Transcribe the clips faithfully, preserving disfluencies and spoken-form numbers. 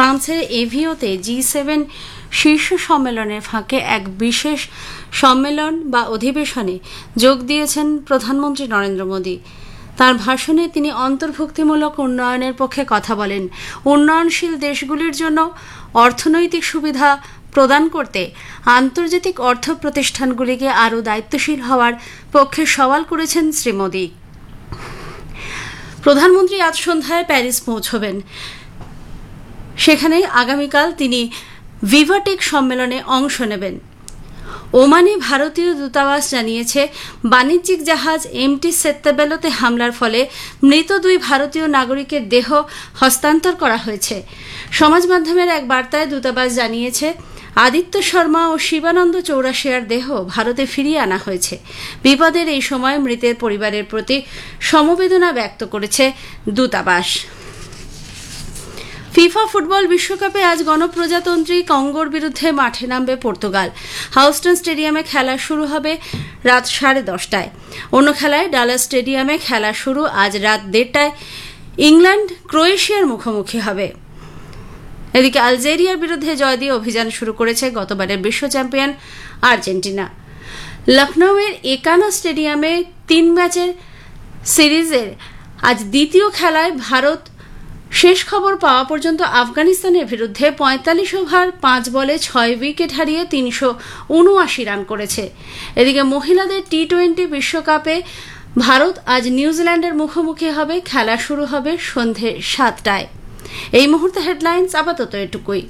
ফ্রান্সের এভিওতে G seven শীর্ষ সম্মেলনের ফাঁকে এক বিশেষ সম্মেলন বা অধিবেশনে যোগ দিয়েছেন প্রধানমন্ত্রী নরেন্দ্র মোদী। তার ভাষণে তিনি অন্তর্ভুক্তিমূলক উন্নয়নের পক্ষে কথা বলেন। উন্নয়নশীল দেশগুলির জন্য অর্থনৈতিক সুবিধা প্রদান করতে আন্তর্জাতিক অর্থ প্রতিষ্ঠানগুলিকে আরও দায়িত্বশীল হওয়ার পক্ষে সওয়াল করেছেন শ্রী মোদী। প্রধানমন্ত্রী আজ সন্ধ্যায় প্যারিস পৌঁছবেন। সেখানে আগামীকাল তিনি ভিভাটেক সম্মেলনে অংশ নেবেন। ওমানে ভারতীয় দূতাবাস জানিয়েছে, বাণিজ্যিক জাহাজ এমটি সেত্তেবেলোতে হামলার ফলে মৃত দুই ভারতীয় নাগরিকের দেহ হস্তান্তর করা হয়েছে। সমাজ মাধ্যমের এক বার্তায় দূতাবাস জানিয়েছে, আদিত্য শর্মা ও শিবানন্দ চৌরাশিয়ার দেহ ভারতে ফিরিয়ে আনা হয়েছে। বিপদের এই সময় মৃতের পরিবারের প্রতি সমবেদনা ব্যক্ত করেছে দূতাবাস। ফিফা ফুটবল বিশ্বকাপে আজ গণপ্রজাতন্ত্রী কঙ্গোর বিরুদ্ধে মাঠে নামবে পর্তুগাল। হাউস্টন স্টেডিয়ামে খেলা শুরু হবে রাত সাড়ে দশটায়। অন্য খেলায় ডালাস স্টেডিয়ামে খেলা শুরু আজ রাত দেড়টায়। ইংল্যান্ড ক্রোয়েশিয়ার মুখোমুখি হবে। এদিকে আলজেরিয়ার বিরুদ্ধে জয় দিয়ে অভিযান শুরু করেছে গতবারের বিশ্ব চ্যাম্পিয়ন আর্জেন্টিনা। লখনৌয়ের একানা স্টেডিয়ামে তিন ম্যাচের সিরিজের আজ দ্বিতীয় খেলায় ভারত শেষ খবর পাওয়া পর্যন্ত আফগানিস্তানের বিরুদ্ধে পঁয়তাল্লিশ ওভার পাঁচ বলে ছয় উইকেট হারিয়ে তিনশো উনআশি রান করেছে। এদিকে মহিলাদের টি টোয়েন্টি বিশ্বকাপে ভারত আজ নিউজিল্যান্ডের মুখোমুখি হবে। খেলা শুরু হবে সন্ধে সাতটায়। এই মুহূর্তে হেডলাইন্স আপাতত এটুকুই।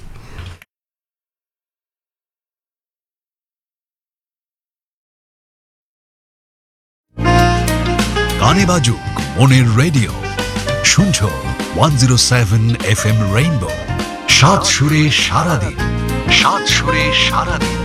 গানে বাজুক মনের রেডিও, শুনছো one zero seven F M rainbow. সাত সুরে সারাদিন, সাত সুরে সারাদিন।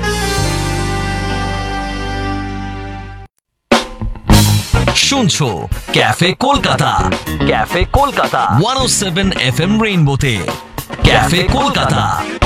শুনছো cafe Kolkata, cafe Kolkata one ও seven F M রেইনবোতে। Cafe Kolkata.